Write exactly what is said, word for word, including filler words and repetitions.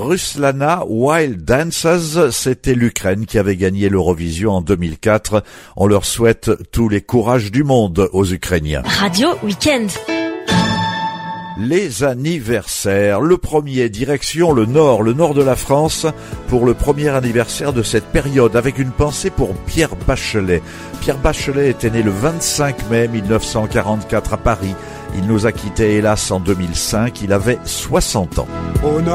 Ruslana Wild Dances, c'était l'Ukraine qui avait gagné l'Eurovision en deux mille quatre. On leur souhaite tous les courages du monde aux Ukrainiens. Radio Week-end. Les anniversaires. Le premier, direction le nord, le nord de la France, pour le premier anniversaire de cette période, avec une pensée pour Pierre Bachelet. Pierre Bachelet était né le vingt-cinq mai mille neuf cent quarante-quatre à Paris. Il nous a quittés hélas en deux mille cinq, il avait soixante ans.